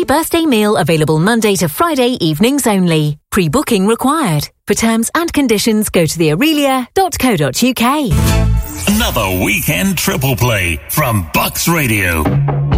birthday meal available Monday to Friday evenings only. Pre-booking required. For terms and conditions, go to theaurelia.co.uk. Another weekend triple play from Bucks Radio.